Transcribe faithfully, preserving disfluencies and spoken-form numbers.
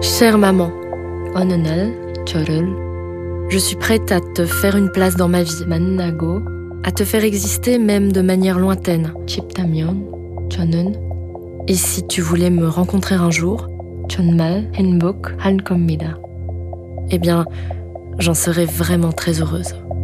Chère maman, 어느 날 저를 je suis prête à te faire une place dans ma vie. 만나고 à te faire exister même de manière lointaine. 싶다면 저는 et si tu voulais me rencontrer un jour, 정말 행복할 겁니다. Eh bien, j'en serais vraiment très heureuse.